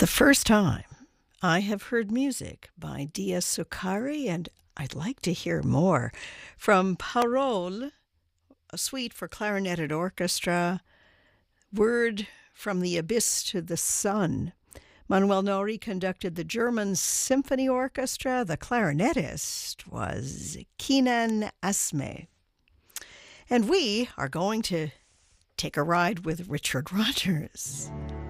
The first time I have heard music by Dia Succari, and I'd like to hear more from Parole, a suite for clarinet and orchestra, Word from the Abyss to the Sun. Manuel Nori conducted the German Symphony Orchestra. The clarinetist was Kenan Asme. And we are going to take a ride with Richard Rodgers.